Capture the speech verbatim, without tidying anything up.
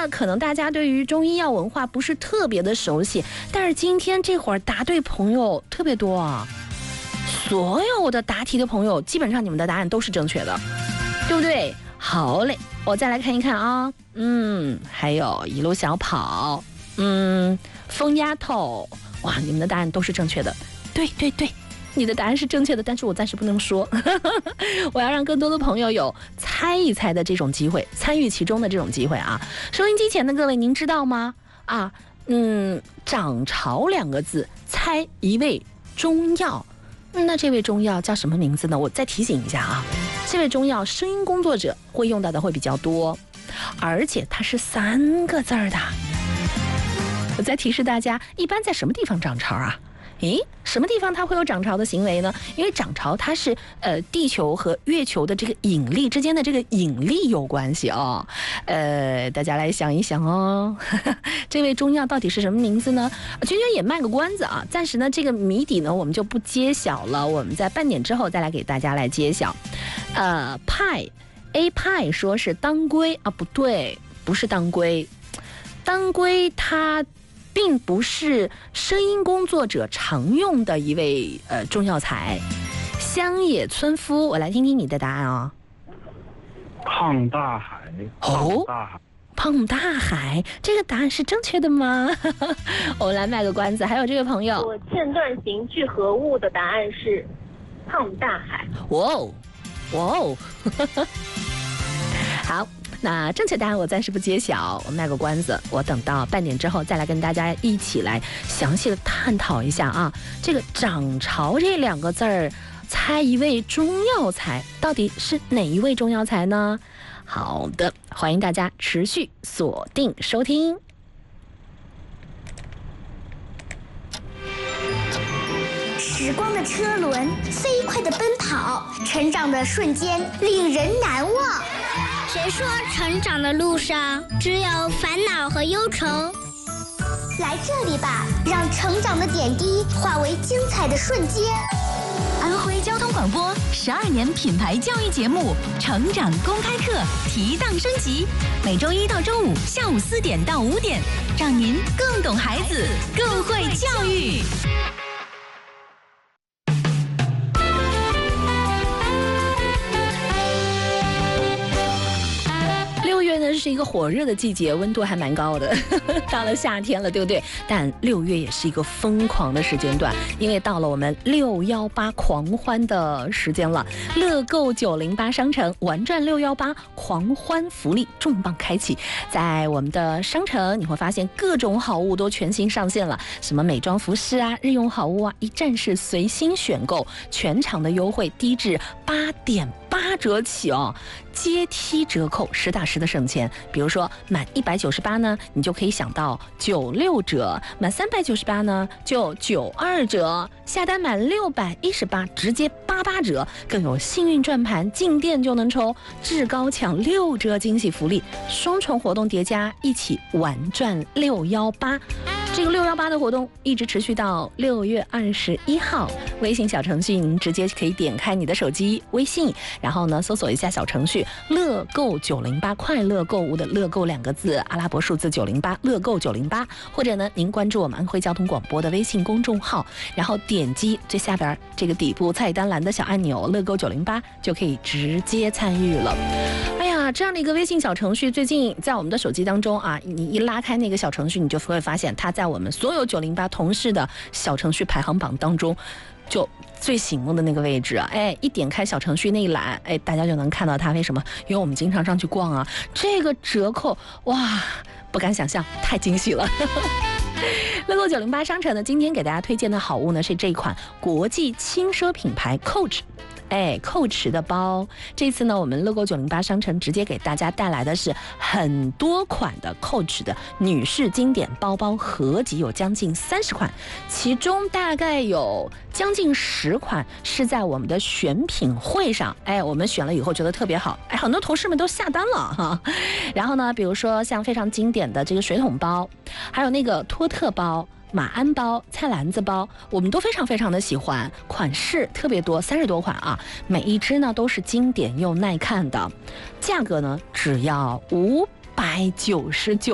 呢，可能大家对于中医药文化不是特别的熟悉，但是今天这会儿答对朋友特别多啊，所有的答题的朋友，基本上你们的答案都是正确的，对不对？好嘞，我再来看一看啊，嗯，还有一路小跑，嗯，疯丫头，哇，你们的答案都是正确的，对对对。你的答案是正确的，但是我暂时不能说我要让更多的朋友有猜一猜的这种机会，参与其中的这种机会啊。收音机前的各位您知道吗？啊，嗯，涨潮两个字，猜一味中药，那这位中药叫什么名字呢？我再提醒一下啊，这位中药声音工作者会用到的会比较多，而且它是三个字的。我再提示大家，一般在什么地方涨潮啊？诶，什么地方它会有涨潮的行为呢？因为涨潮它是呃地球和月球的这个引力之间的这个引力有关系哦。呃，大家来想一想哦，这位中药到底是什么名字呢？娟娟也卖个关子啊，暂时呢这个谜底呢我们就不揭晓了，我们在半点之后再来给大家来揭晓。呃，派 A 派说是当归啊，不对，不是当归，当归它并不是声音工作者常用的一位呃中药材。乡野村夫，我来听听你的答案啊、哦。 胖大海，胖大海， 哦，胖大海，这个答案是正确的吗？我们来卖个关子。还有这位朋友， 我间断型聚合物的答案是胖大海。 哇哦，哇哦，好。那正确答案我暂时不揭晓，我卖个关子，我等到半点之后再来跟大家一起来详细的探讨一下啊，这个涨潮这两个字儿，猜一味中药材到底是哪一味中药材呢？好的，欢迎大家持续锁定收听。 时光的车轮飞快地奔跑，成长的瞬间令人难忘。 谁说成长的路上只有烦恼和忧愁？ 来这里吧，让成长的点滴化为精彩的瞬间。 安徽交通广播十二年品牌教育节目《成长公开课》提档升级，每周一到周五下午四点到五点，让您更懂孩子，更会教育。 是一个火热的季节，温度还蛮高的到了夏天了，对不对？但六月也是一个疯狂的时间段，因为到了我们六一八狂欢的时间了。乐购九零八商城玩转六一八狂欢福利重磅开启，在我们的商城你会发现各种好物都全新上线了，什么美妆服饰啊、日用好物啊，一站式随心选购，全场的优惠低至八点八折起哦，阶梯折扣，实打实的省钱。比如说满一百九十八呢，你就可以享到九六折；满三百九十八呢，就九二折；下单满六百一十八，直接八八折。更有幸运转盘，进店就能抽至高抢六折惊喜福利，双重活动叠加，一起玩转六一八。这个六一八的活动一直持续到六月二十一号。微信小程序您直接可以点开你的手机微信，然后呢搜索一下小程序乐购九零八，快乐购物的乐购两个字，阿拉伯数字九零八，乐购九零八。或者呢您关注我们安徽交通广播的微信公众号，然后点击最下边这个底部菜单栏的小按钮乐购九零八，就可以直接参与了。哎呀，这样的一个微信小程序最近在我们的手机当中啊，你一拉开那个小程序，你就会发现它在我们所有九零八同事的小程序排行榜当中就最醒目的那个位置啊！哎，一点开小程序那一栏，哎，大家就能看到它。为什么？因为我们经常上去逛啊，这个折扣哇，不敢想象，太惊喜了。乐购九零八商城呢，今天给大家推荐的好物呢是这一款国际轻奢品牌 Coach。哎，Coach 的包，这次呢，我们乐购九零八商城直接给大家带来的是很多款的 Coach 的女士经典包包，合集有将近三十款，其中大概有将近十款是在我们的选品会上，哎，我们选了以后觉得特别好，哎，很多同事们都下单了哈。然后呢，比如说像非常经典的这个水桶包，还有那个托特包。马鞍包、菜篮子包，我们都非常非常的喜欢，款式特别多，三十多款啊，每一只呢都是经典又耐看的，价格呢只要五百九十九。